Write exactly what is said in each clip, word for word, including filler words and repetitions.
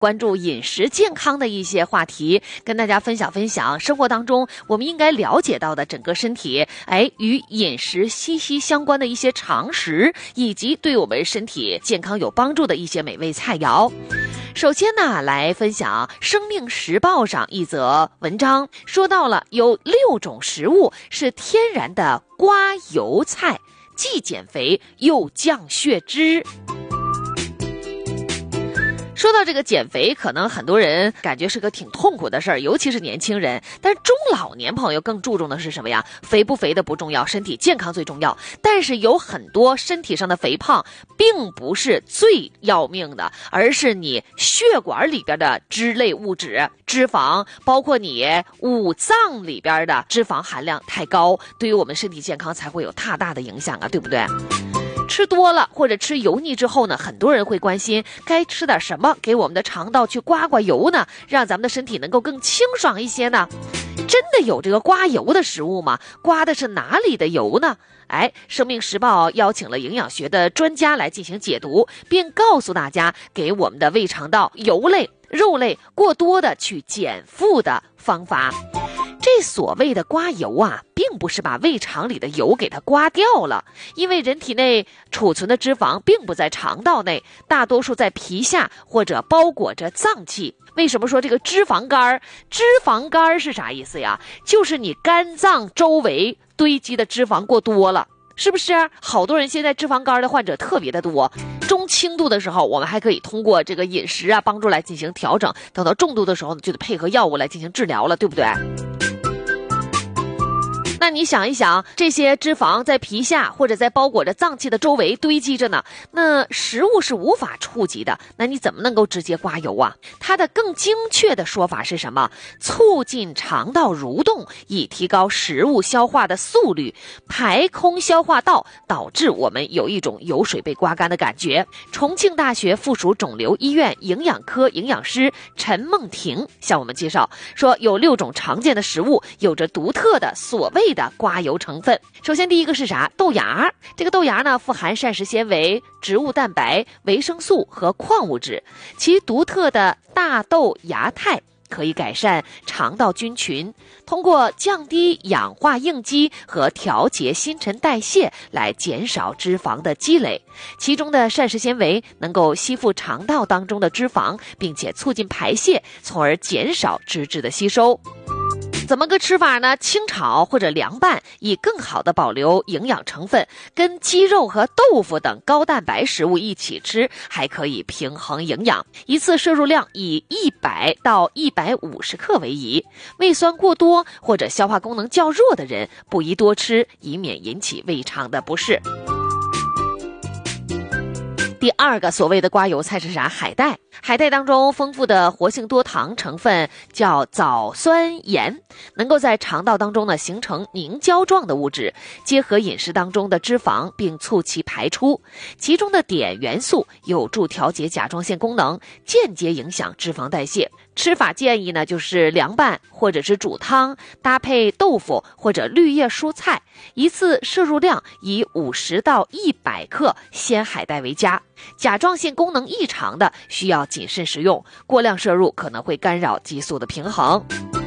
关注饮食健康的一些话题，跟大家分享分享生活当中我们应该了解到的整个身体哎与饮食息息相关的一些常识，以及对我们身体健康有帮助的一些美味菜肴。首先呢，来分享《生命时报》上一则文章，说到了有六种食物是天然的刮油菜，既减肥又降血脂。说到这个减肥，可能很多人感觉是个挺痛苦的事儿，尤其是年轻人。但是中老年朋友更注重的是什么呀？肥不肥的不重要，身体健康最重要。但是有很多身体上的肥胖，并不是最要命的，而是你血管里边的脂类物质、脂肪，包括你五脏里边的脂肪含量太高，对于我们身体健康才会有大大的影响啊，对不对？吃多了或者吃油腻之后呢，很多人会关心该吃点什么给我们的肠道去刮刮油呢，让咱们的身体能够更清爽一些呢？真的有这个刮油的食物吗？刮的是哪里的油呢？哎，生命时报邀请了营养学的专家来进行解读，并告诉大家给我们的胃肠道油类、肉类过多的去减负的方法。这所谓的刮油啊，并不是把胃肠里的油给它刮掉了，因为人体内储存的脂肪并不在肠道内，大多数在皮下或者包裹着脏器。为什么说这个脂肪肝？脂肪肝是啥意思呀？就是你肝脏周围堆积的脂肪过多了，是不是？好多人现在脂肪肝的患者特别的多，中轻度的时候我们还可以通过这个饮食啊帮助来进行调整，等到重度的时候呢，就得配合药物来进行治疗了，对不对？那你想一想，这些脂肪在皮下或者在包裹着脏器的周围堆积着呢，那食物是无法触及的，那你怎么能够直接刮油啊？它的更精确的说法是什么？促进肠道蠕动，以提高食物消化的速率，排空消化道，导致我们有一种油水被刮干的感觉。重庆大学附属肿瘤医院营养科营养师陈梦婷向我们介绍说，有六种常见的食物有着独特的所谓的刮油成分。首先第一个是啥？豆芽。这个豆芽呢，富含膳食纤维、植物蛋白、维生素和矿物质，其独特的大豆芽肽可以改善肠道菌群，通过降低氧化应激和调节新陈代谢来减少脂肪的积累。其中的膳食纤维能够吸附肠道当中的脂肪，并且促进排泄，从而减少脂质的吸收。怎么个吃法呢？清炒或者凉拌，以更好的保留营养成分，跟鸡肉和豆腐等高蛋白食物一起吃，还可以平衡营养。一次摄入量以一百到一百五十克为宜。胃酸过多或者消化功能较弱的人不宜多吃，以免引起胃肠的不适。第二个所谓的刮油菜是啥？海带。海带当中丰富的活性多糖成分叫藻酸盐，能够在肠道当中呢形成凝胶状的物质，结合饮食当中的脂肪并促其排出。其中的碘元素有助调节甲状腺功能，间接影响脂肪代谢。吃法建议呢就是凉拌或者是煮汤，搭配豆腐或者绿叶蔬菜，一次摄入量以五十到一百克鲜海带为佳。甲状腺功能异常的需要谨慎食用，过量摄入可能会干扰激素的平衡。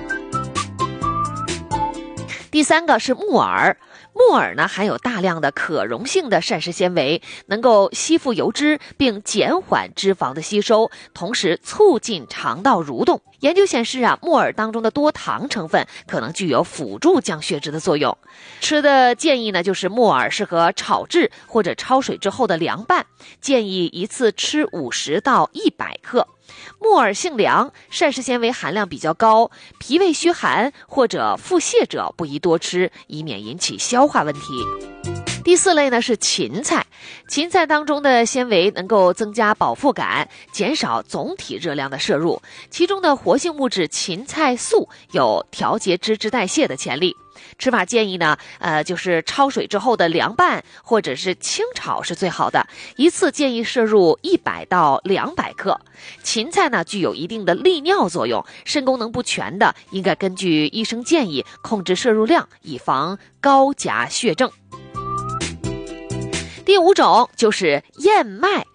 第三个是木耳。木耳呢含有大量的可溶性的膳食纤维，能够吸附油脂并减缓脂肪的吸收，同时促进肠道蠕动。研究显示啊，木耳当中的多糖成分可能具有辅助降血脂的作用。吃的建议呢就是木耳适合炒制或者焯水之后的凉拌，建议一次吃五十到一百克。木耳性凉，膳食纤维含量比较高，脾胃虚寒或者腹泻者不宜多吃，以免引起消化问题。第四类呢是芹菜。芹菜当中的纤维能够增加饱腹感，减少总体热量的摄入，其中的活性物质芹菜素有调节脂质代谢的潜力。吃法建议呢，呃，就是焯水之后的凉拌或者是清炒是最好的，一次建议摄入一百到两百克。芹菜呢具有一定的利尿作用，肾功能不全的应该根据医生建议控制摄入量，以防高钾血症。第五种就是燕麦。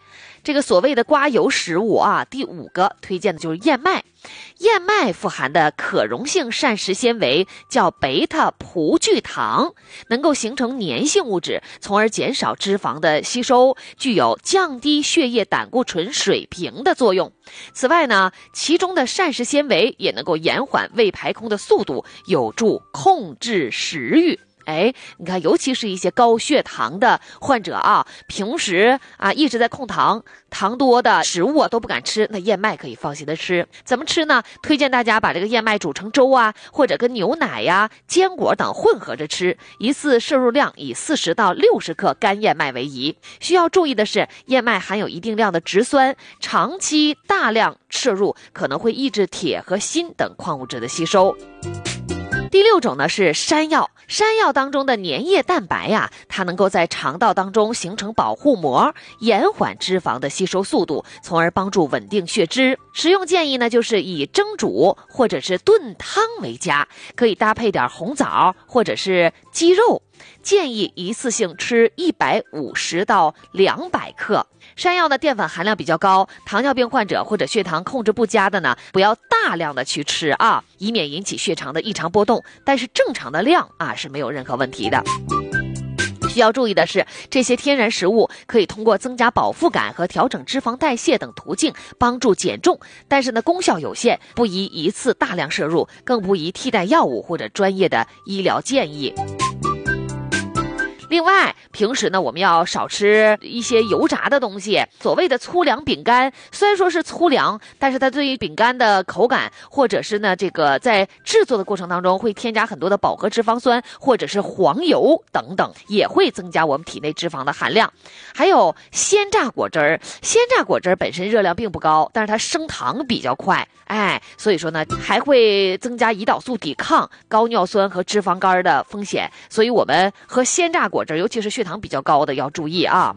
这个所谓的刮油食物啊，第五个推荐的就是燕麦。燕麦富含的可溶性膳食纤维叫贝塔葡聚糖，能够形成粘性物质，从而减少脂肪的吸收，具有降低血液胆固醇水平的作用。此外呢，其中的膳食纤维也能够延缓胃排空的速度，有助控制食欲。哎，你看，尤其是一些高血糖的患者啊，平时啊一直在控糖，糖多的食物啊都不敢吃，那燕麦可以放心的吃。怎么吃呢？推荐大家把这个燕麦煮成粥啊，或者跟牛奶呀、坚果等混合着吃，一次摄入量以四十到六十克干燕麦为宜。需要注意的是，燕麦含有一定量的植酸，长期大量摄入可能会抑制铁和锌等矿物质的吸收。第六种呢是山药，山药当中的粘液蛋白呀、啊，它能够在肠道当中形成保护膜，延缓脂肪的吸收速度，从而帮助稳定血脂。食用建议呢就是以蒸煮或者是炖汤为佳，可以搭配点红枣或者是鸡肉。建议一次性吃一百五十到两百克。山药的淀粉含量比较高，糖尿病患者或者血糖控制不佳的呢，不要大量的去吃啊，以免引起血糖的异常波动。但是正常的量啊是没有任何问题的。需要注意的是，这些天然食物可以通过增加饱腹感和调整脂肪代谢等途径帮助减重，但是呢功效有限，不宜一次大量摄入，更不宜替代药物或者专业的医疗建议。另外，平时呢，我们要少吃一些油炸的东西。所谓的粗粮饼干，虽然说是粗粮，但是它对于饼干的口感，或者是呢，这个在制作的过程当中会添加很多的饱和脂肪酸，或者是黄油等等，也会增加我们体内脂肪的含量。还有鲜榨果汁儿，鲜榨果汁儿本身热量并不高，但是它升糖比较快，哎，所以说呢，还会增加胰岛素抵抗、高尿酸和脂肪肝的风险。所以我们喝鲜榨果汁，尤其是血糖比较高的要注意啊。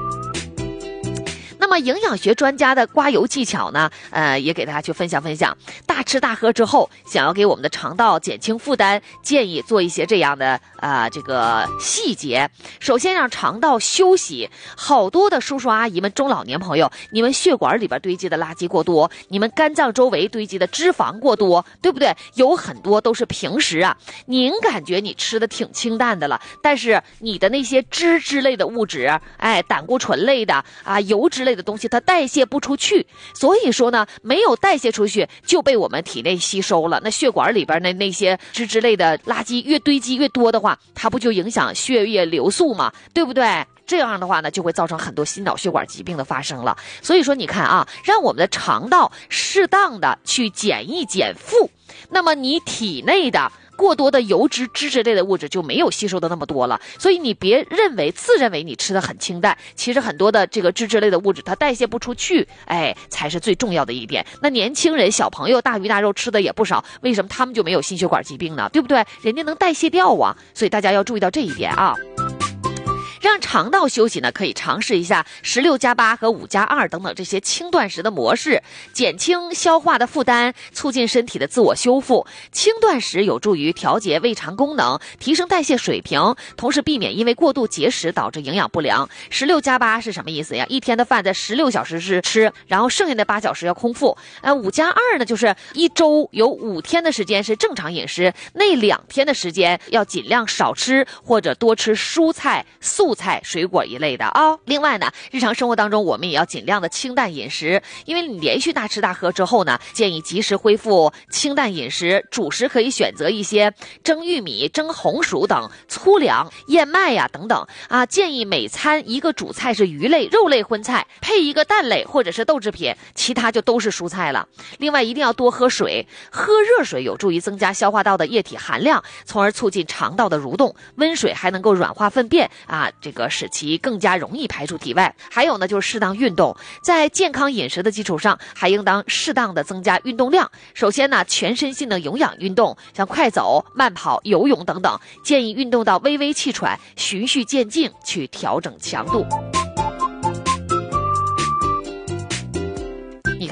那么营养学专家的刮油技巧呢，呃，也给大家去分享分享。大吃大喝之后，想要给我们的肠道减轻负担，建议做一些这样的啊、呃、这个细节。首先让肠道休息。好多的叔叔阿姨们、中老年朋友，你们血管里边堆积的垃圾过多，你们肝脏周围堆积的脂肪过多，对不对？有很多都是平时啊，您感觉你吃的挺清淡的了，但是你的那些脂之类的物质，哎，胆固醇类的啊、油脂类的东西它代谢不出去，所以说呢，没有代谢出去就被我们体内吸收了。那血管里边的那些脂质类的垃圾越堆积越多的话，它不就影响血液流速吗？对不对？这样的话呢，就会造成很多心脑血管疾病的发生了。所以说你看啊，让我们的肠道适当的去减一减负，那么你体内的过多的油脂、脂质类的物质就没有吸收的那么多了。所以你别认为自认为你吃的很清淡，其实很多的这个脂质类的物质它代谢不出去，哎，才是最重要的一点。那年轻人、小朋友大鱼大肉吃的也不少，为什么他们就没有心血管疾病呢？对不对？人家能代谢掉啊，所以大家要注意到这一点啊。让肠道休息呢，可以尝试一下十六加八和五加二等等这些轻断食的模式，减轻消化的负担，促进身体的自我修复。轻断食有助于调节胃肠功能，提升代谢水平，同时避免因为过度节食导致营养不良。十六加八是什么意思呀？一天的饭在十六小时是吃，然后剩下的八小时要空腹。呃，五加二呢，就是一周有五天的时间是正常饮食，那两天的时间要尽量少吃或者多吃蔬菜、素菜、水果一类的啊。另外呢，日常生活当中我们也要尽量的清淡饮食，因为你连续大吃大喝之后呢，建议及时恢复清淡饮食。主食可以选择一些蒸玉米、蒸红薯等粗粮、燕麦呀、等等啊。建议每餐一个主菜是鱼类、肉类荤菜，配一个蛋类或者是豆制品，其他就都是蔬菜了。另外一定要多喝水，喝热水有助于增加消化道的液体含量，从而促进肠道的蠕动。温水还能够软化粪便啊，这个使其更加容易排出体外。还有呢，就是适当运动，在健康饮食的基础上，还应当适当的增加运动量。首先呢，全身性的有氧运动，像快走、慢跑、游泳等等，建议运动到微微气喘，循序渐进去调整强度。你看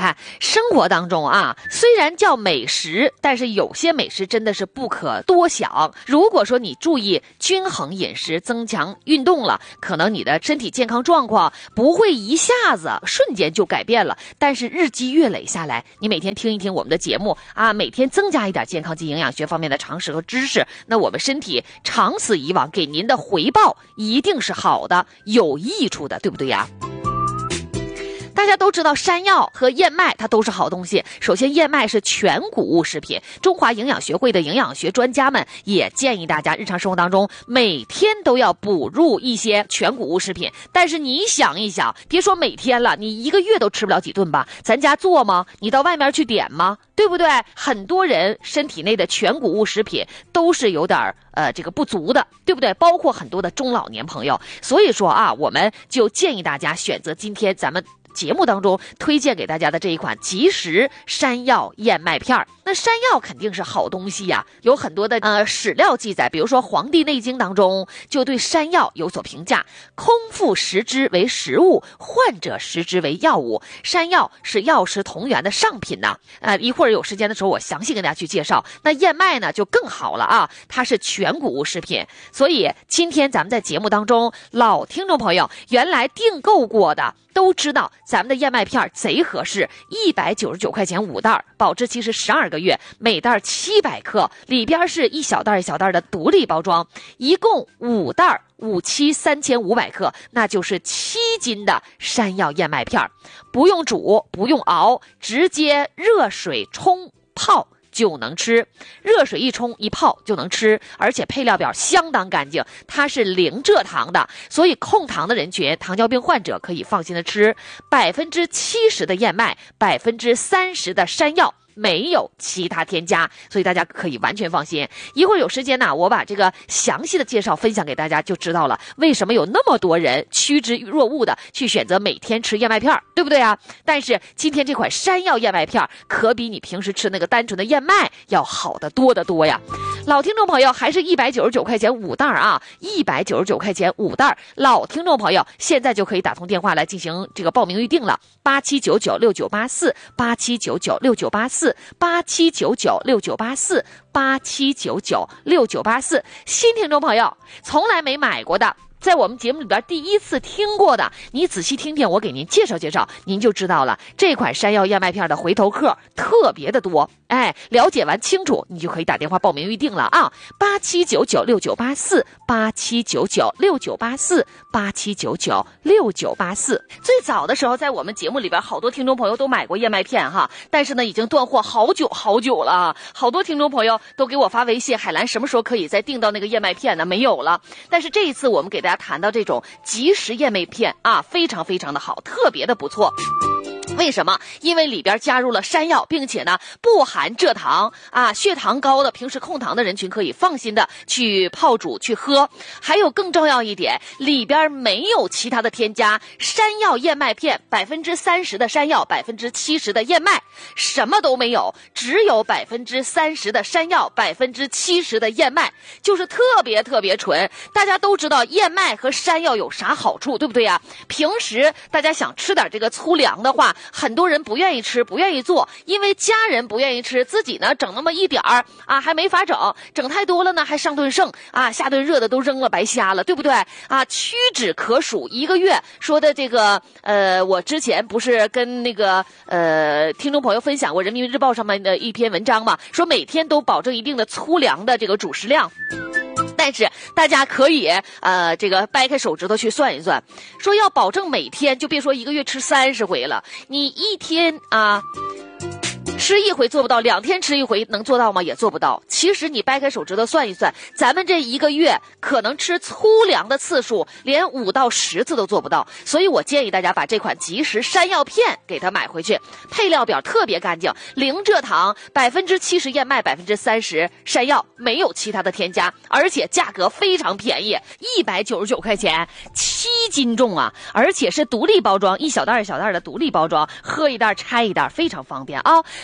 看生活当中啊，虽然叫美食，但是有些美食真的是不可多想。如果说你注意均衡饮食，增强运动了，可能你的身体健康状况不会一下子瞬间就改变了，但是日积月累下来，你每天听一听我们的节目啊，每天增加一点健康及营养学方面的常识和知识，那我们身体长此以往给您的回报一定是好的，有益处的，对不对呀？大家都知道山药和燕麦它都是好东西。首先，燕麦是全谷物食品，中华营养学会的营养学专家们也建议大家日常生活当中每天都要补入一些全谷物食品。但是你想一想，别说每天了，你一个月都吃不了几顿吧？咱家做吗？你到外面去点吗？对不对？很多人身体内的全谷物食品都是有点呃这个不足的，对不对？包括很多的中老年朋友。所以说啊，我们就建议大家选择今天咱们节目当中推荐给大家的这一款即食山药燕麦片。那山药肯定是好东西呀，有很多的呃史料记载，比如说《黄帝内经》当中就对山药有所评价：空腹食之为食物，患者食之为药物。山药是药食同源的上品呐。呃，一会儿有时间的时候我详细跟大家去介绍。那燕麦呢就更好了啊，它是全谷物食品。所以今天咱们在节目当中，老听众朋友原来订购过的都知道咱们的燕麦片贼合适，一百九十九块钱五袋，保质期是十二个月，每袋七百克，里边是一小袋一小袋的独立包装，一共五袋，五七三千五百克，那就是七斤的山药燕麦片，不用煮，不用熬，直接热水冲泡就能吃，热水一冲一泡就能吃，而且配料表相当干净，它是零蔗糖的，所以控糖的人群，糖尿病患者可以放心的吃。百分之七十的燕麦，百分之三十的山药，没有其他添加，所以大家可以完全放心。一会儿有时间呢，我把这个详细的介绍分享给大家，就知道了为什么有那么多人趋之若鹜的去选择每天吃燕麦片，对不对啊？但是今天这款山药燕麦片可比你平时吃那个单纯的燕麦要好得多得多呀。老听众朋友还是一百九十九块钱五袋啊，一百九十九块钱五袋，老听众朋友现在就可以打通电话来进行这个报名预定了，八七九九六九八四，八七九九六九八四，八七九九六九八四，八七九九六九八四。新听众朋友从来没买过的，在我们节目里边第一次听过的，你仔细听听我给您介绍介绍，您就知道了。这款山药燕麦片的回头客特别的多，哎，了解完清楚，你就可以打电话报名预定了啊！八七九九六九八四，八七九九六九八四，八七九九六九八四。最早的时候，在我们节目里边，好多听众朋友都买过燕麦片哈，但是呢，已经断货好久好久了。好多听众朋友都给我发微信，海兰什么时候可以再订到那个燕麦片呢？没有了。但是这一次我们给大家谈到这种即食燕麦片啊，非常非常的好，特别的不错。为什么？因为里边加入了山药，并且呢不含蔗糖啊，血糖高的平时控糖的人群可以放心的去泡煮去喝。还有更重要一点，里边没有其他的添加，山药燕麦片百分之三十的山药，百分之七十的燕麦，什么都没有，只有百分之三十的山药，百分之七十的燕麦，就是特别特别纯。大家都知道燕麦和山药有啥好处，对不对呀？平时大家想吃点这个粗粮的话，很多人不愿意吃，不愿意做，因为家人不愿意吃，自己呢整那么一点儿啊，还没法整，整太多了呢还上顿剩啊，下顿热的都扔了白瞎了，对不对啊？屈指可数一个月说的这个呃，我之前不是跟那个呃听众朋友分享过人民日报上面的一篇文章嘛，说每天都保证一定的粗粮的这个主食量。但是大家可以呃这个掰开手指头去算一算，说要保证每天，就别说一个月吃三十回了，你一天啊吃一回做不到，两天吃一回能做到吗？也做不到。其实你掰开手指头算一算，咱们这一个月可能吃粗粮的次数连五到十次都做不到。所以我建议大家把这款即食山药片给它买回去，配料表特别干净，零蔗糖，百分之七十燕麦，百分之三十山药，没有其他的添加，而且价格非常便宜，一百九十九块钱，七斤重啊！而且是独立包装，一小袋一小袋的独立包装，喝一袋拆一袋，非常方便啊。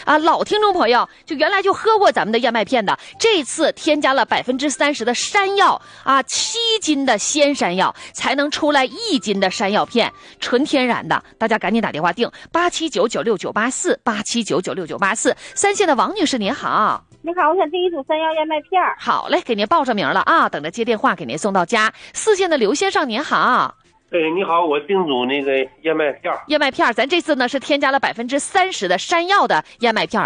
啊，老听众朋友就原来就喝过咱们的燕麦片的，这次添加了百分之三十的山药啊，七斤的鲜山药才能出来一斤的山药片，纯天然的。大家赶紧打电话订八七九九六九八四八七九九六九八四。三线的王女士您好。 你好，我想订一组山药燕麦片。 好嘞，给您报上名了啊，等着接电话给您送到家。四线的刘先生您好。 哎，你好，我订组那个燕麦片。 燕麦片咱这次呢是添加了百分之三十的山药的燕麦片